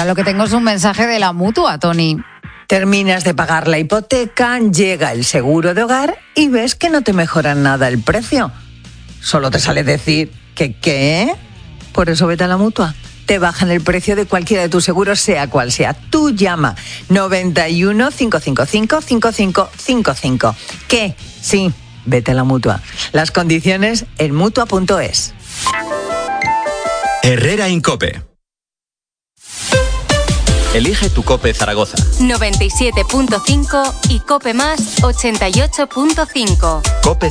ahora lo que tengo es un mensaje de la Mutua, Tony. Terminas de pagar la hipoteca, llega el seguro de hogar y ves que no te mejoran nada el precio. Solo te sale decir que ¿qué? Por eso vete a la Mutua. Te bajan el precio de cualquiera de tus seguros, sea cual sea. Tú llama 91 555 5555. ¿Qué? Sí, vete a la Mutua. Las condiciones en Mutua.es. Herrera Incope. Elige tu COPE Zaragoza. 97.5 y COPE Más 88.5. COPE